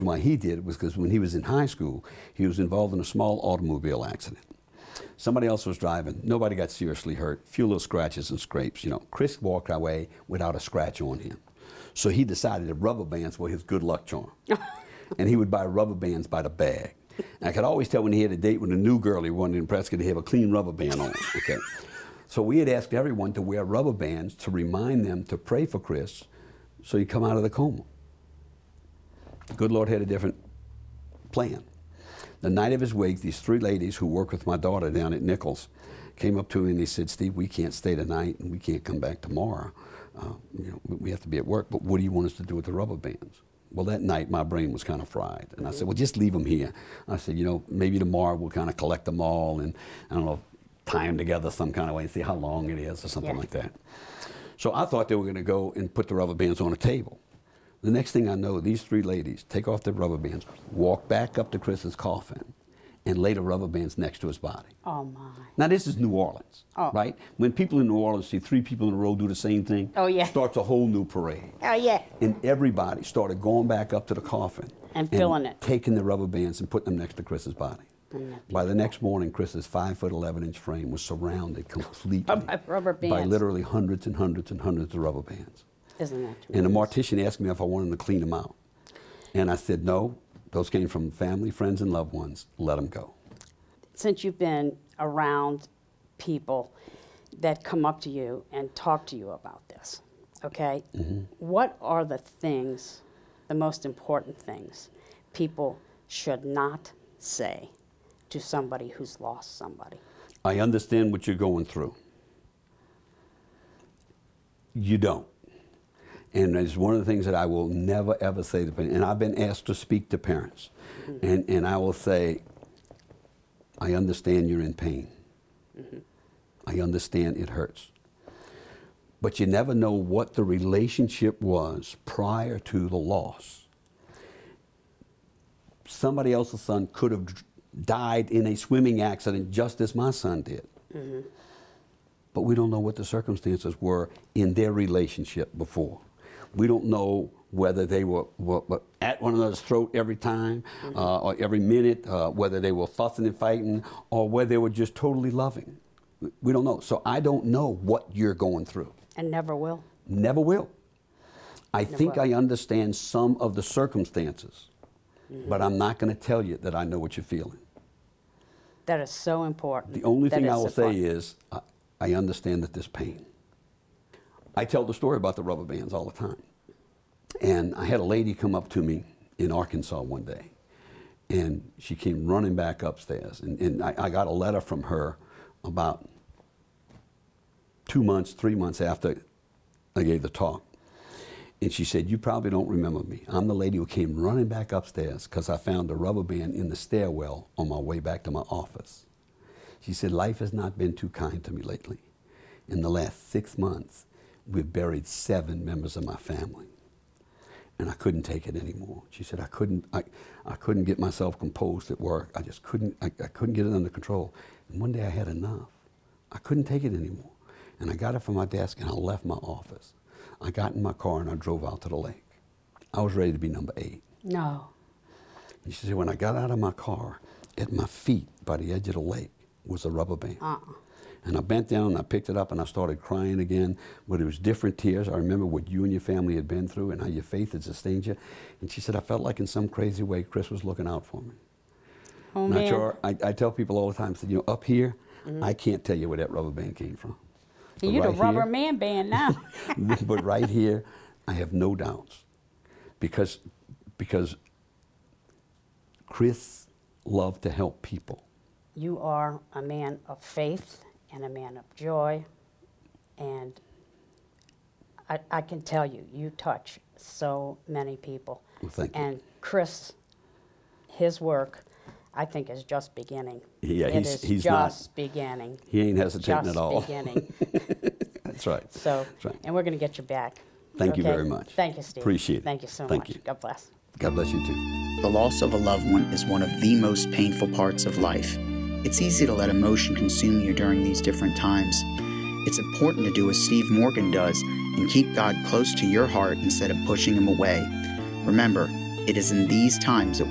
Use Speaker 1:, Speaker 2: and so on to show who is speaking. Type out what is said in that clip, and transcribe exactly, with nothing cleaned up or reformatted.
Speaker 1: Why he did it was because when he was in high school, he was involved in a small automobile accident. Somebody else was driving. Nobody got seriously hurt. Few little scratches and scrapes. You know, Chris walked away without a scratch on him. So he decided that rubber bands were his good luck charm. And he would buy rubber bands by the bag. And I could always tell when he had a date with a new girl he wanted to impress, because he have a clean rubber band on. Okay. So we had asked everyone to wear rubber bands to remind them to pray for Chris so he'd come out of the coma. The good Lord had a different plan. The night of his wake, these three ladies who work with my daughter down at Nichols came up to me and they said, "Steve, we can't stay tonight and we can't come back tomorrow. Uh, you know, we have to be at work, but what do you want us to do with the rubber bands?" Well, that night my brain was kind of fried. And I said, "Well, just leave them here." I said, "You know, maybe tomorrow we'll kind of collect them all and, I don't know, tie them together some kind of way and see how long it is or something
Speaker 2: yeah.
Speaker 1: like that." So I thought they were going to go and put the rubber bands on a table. The next thing I know, these three ladies take off their rubber bands, walk back up to Chris's coffin, and lay the rubber bands next to his body.
Speaker 2: Oh, my.
Speaker 1: Now, this is New Orleans,
Speaker 2: oh.
Speaker 1: right? When people in New Orleans see three people in a row do the same thing,
Speaker 2: oh, yeah.
Speaker 1: starts a whole new parade.
Speaker 2: Oh, yeah.
Speaker 1: And everybody started going back up to the coffin.
Speaker 2: And filling it.
Speaker 1: Taking the rubber bands and putting them next to Chris's body. By the next morning, Chris's five foot eleven inch frame was surrounded completely
Speaker 2: by rubber bands.
Speaker 1: By literally hundreds and hundreds and hundreds of rubber bands.
Speaker 2: Isn't that true?
Speaker 1: And the mortician asked me if I wanted to clean them out. And I said, no, those came from family, friends, and loved ones. Let them go.
Speaker 2: Since you've been around people that come up to you and talk to you about this, okay,
Speaker 1: mm-hmm.
Speaker 2: what are the things, the most important things, people should not say to somebody who's lost somebody?
Speaker 1: I understand what you're going through. You don't. And it's one of the things that I will never, ever say to parents. And I've been asked to speak to parents. Mm-hmm. and, and I will say, I understand you're in pain. Mm-hmm. I understand it hurts. But you never know what the relationship was prior to the loss. Somebody else's son could have died in a swimming accident just as my son did. Mm-hmm. But we don't know what the circumstances were in their relationship before. We don't know whether they were, were, were at one another's throat every time, mm-hmm. uh, or every minute, uh, whether they were fussing and fighting, or whether they were just totally loving. We don't know. So I don't know what you're going through.
Speaker 2: And never will.
Speaker 1: Never will. I
Speaker 2: never
Speaker 1: think
Speaker 2: will.
Speaker 1: I understand some of the circumstances, mm-hmm. but I'm not going to tell you that I know what you're feeling.
Speaker 2: That is so important.
Speaker 1: The only
Speaker 2: that
Speaker 1: thing I will
Speaker 2: important.
Speaker 1: say is, I, I understand that there's pain. I tell the story about the rubber bands all the time. And I had a lady come up to me in Arkansas one day, and she came running back upstairs. And, and I, I got a letter from her about two months, three months after I gave the talk. And she said, "You probably don't remember me. I'm the lady who came running back upstairs because I found a rubber band in the stairwell on my way back to my office." She said, "Life has not been too kind to me lately. In the last six months, we've buried seven members of my family. And I couldn't take it anymore." She said, I couldn't, I, I couldn't get myself composed at work. I just couldn't, I, I couldn't get it under control. And one day I had enough. I couldn't take it anymore. And I got it from my desk and I left my office. I got in my car and I drove out to the lake. I was ready to be number eight.
Speaker 2: No.
Speaker 1: And she said, when I got out of my car, at my feet by the edge of the lake was a rubber band.
Speaker 2: Uh-uh.
Speaker 1: And I bent down and I picked it up and I started crying again, but it was different tears. I remember what you and your family had been through and how your faith had sustained you. And she said, I felt like in some crazy way Chris was looking out for me.
Speaker 2: Oh,
Speaker 1: Not
Speaker 2: man.
Speaker 1: sure, I, I tell people all the time, I said, you know, up here, mm-hmm. I can't tell you where that rubber band came from.
Speaker 2: You're
Speaker 1: right
Speaker 2: the rubber
Speaker 1: here,
Speaker 2: man band now.
Speaker 1: But right here, I have no doubts. Because, because Chris loved to help people.
Speaker 2: You are a man of faith and a man of joy, and I, I can tell you, you touch so many people.
Speaker 1: Well, thank you.
Speaker 2: And Chris, his work, I think, is just beginning.
Speaker 1: Yeah,
Speaker 2: it
Speaker 1: he's,
Speaker 2: is
Speaker 1: he's
Speaker 2: just
Speaker 1: not,
Speaker 2: beginning.
Speaker 1: He ain't hesitating
Speaker 2: just
Speaker 1: at all.
Speaker 2: beginning.
Speaker 1: That's right.
Speaker 2: So,
Speaker 1: That's right.
Speaker 2: and we're going to get you back.
Speaker 1: Thank
Speaker 2: okay?
Speaker 1: you very much.
Speaker 2: Thank you, Steve.
Speaker 1: Appreciate it.
Speaker 2: Thank you so
Speaker 1: Thank
Speaker 2: much.
Speaker 1: you.
Speaker 2: God bless.
Speaker 1: God bless you too.
Speaker 3: The loss of a loved one is one of the most painful parts of life. It's easy to let emotion consume you during these different times. It's important to do as Steve Morgan does and keep God close to your heart instead of pushing him away. Remember, It is in these times that